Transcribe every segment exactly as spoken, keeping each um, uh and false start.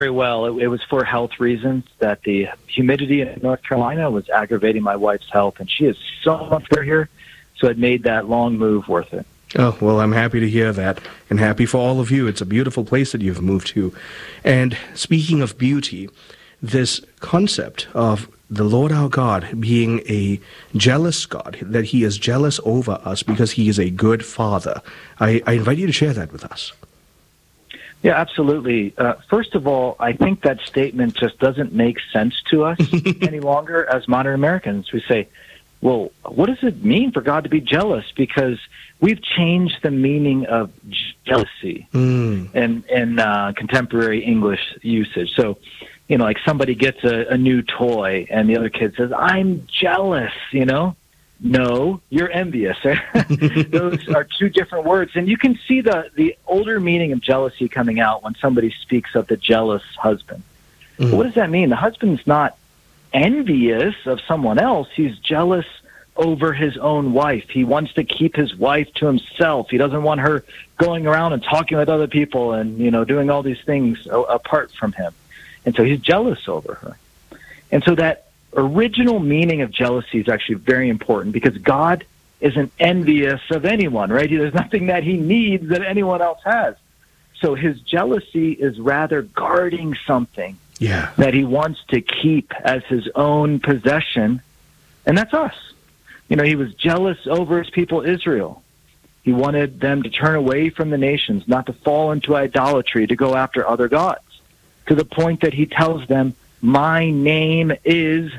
very well. It, it was for health reasons that the humidity in North Carolina was aggravating my wife's health, and she is so much better here, so it made that long move worth it. Oh, well, I'm happy to hear that, and happy for all of you. It's a beautiful place that you've moved to. And speaking of beauty, this concept of the Lord our God being a jealous God, that he is jealous over us because he is a good father, I, I invite you to share that with us. Yeah, absolutely. Uh, first of all, I think that statement just doesn't make sense to us any longer as modern Americans. We say, well, what does it mean for God to be jealous? Because we've changed the meaning of jealousy mm. in, in uh, contemporary English usage. So, you know, like somebody gets a, a new toy and the other kid says, I'm jealous, you know? No, you're envious. Those are two different words. And you can see the, the older meaning of jealousy coming out when somebody speaks of the jealous husband. Mm. What does that mean? The husband's not envious of someone else. He's jealous over his own wife. He wants to keep his wife to himself. He doesn't want her going around and talking with other people and, you know, doing all these things apart from him. And so he's jealous over her. And so that original meaning of jealousy is actually very important because God isn't envious of anyone, right? There's nothing that he needs that anyone else has. So his jealousy is rather guarding something yeah. that he wants to keep as his own possession, and that's us. You know, he was jealous over his people Israel. He wanted them to turn away from the nations, not to fall into idolatry, to go after other gods, to the point that he tells them, my name is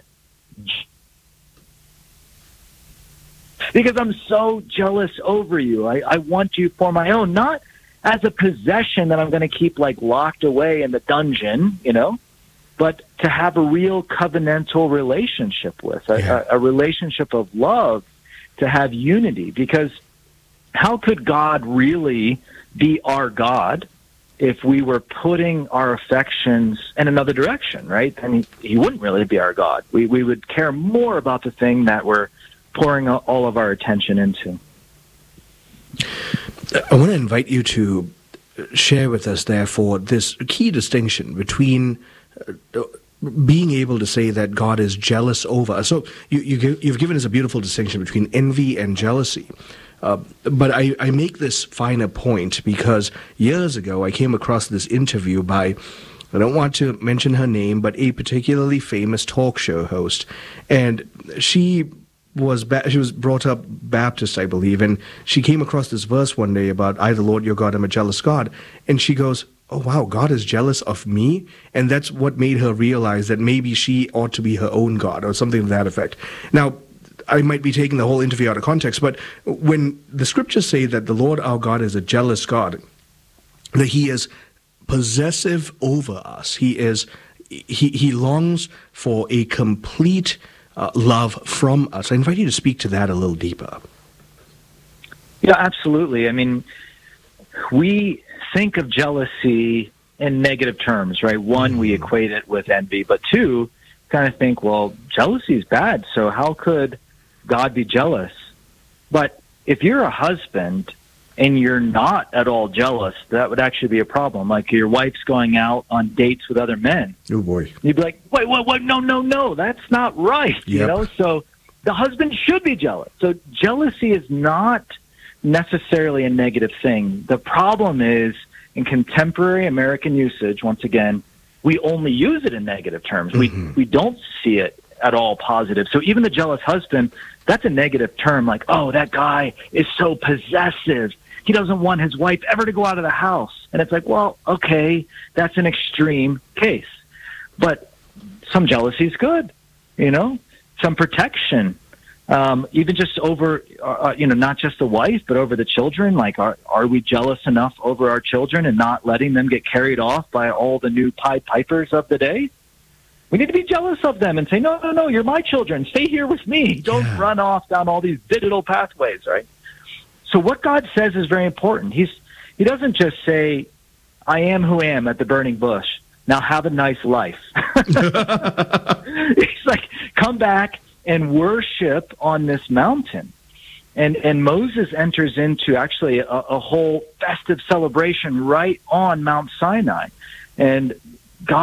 because I'm so jealous over you. I, I want you for my own, not as a possession that I'm going to keep like locked away in the dungeon, you know, but to have a real covenantal relationship with, a, yeah. a, a relationship of love, to have unity. Because how could God really be our God if we were putting our affections in another direction, right? I mean, he wouldn't really be our God. We we would care more about the thing that we're pouring all of our attention into. I want to invite you to share with us, therefore, this key distinction between uh, being able to say that God is jealous over us. So you, you, you've given us a beautiful distinction between envy and jealousy. Uh, but I, I make this finer point because years ago I came across this interview by, I don't want to mention her name, but a particularly famous talk show host. And she was ba- she was brought up Baptist, I believe, and she came across this verse one day about, I, the Lord your God, am a jealous God. And she goes, oh, wow, God is jealous of me? And that's what made her realize that maybe she ought to be her own God or something to that effect. Now, I might be taking the whole interview out of context, but when the scriptures say that the Lord our God is a jealous God, that he is possessive over us, he is he he longs for a complete uh, love from us. I invite you to speak to that a little deeper. Yeah, absolutely. I mean, we think of jealousy in negative terms, right? One, mm. we equate it with envy, but two, kind of think, well, jealousy is bad, so how could God be jealous? But if you're a husband and you're not at all jealous, that would actually be a problem. Like your wife's going out on dates with other men. Oh boy. You'd be like, wait, what, what? No, no, no, that's not right. Yep. You know, so the husband should be jealous. So jealousy is not necessarily a negative thing. The problem is in contemporary American usage, once again, we only use it in negative terms. Mm-hmm. We we don't see it at all positive. So even the jealous husband, that's a negative term, like, oh, that guy is so possessive. He doesn't want his wife ever to go out of the house. And it's like, well, okay, that's an extreme case. But some jealousy is good, you know, some protection, um, even just over, uh, you know, not just the wife, but over the children. Like, are, are we jealous enough over our children and not letting them get carried off by all the new Pied Pipers of the day? We need to be jealous of them and say, no, no, no, you're my children. Stay here with me. Don't yeah. run off down all these digital pathways, right? So what God says is very important. He's He doesn't just say, I am who am at the burning bush. Now have a nice life. He's like, come back and worship on this mountain. And and Moses enters into actually a, a whole festive celebration right on Mount Sinai. And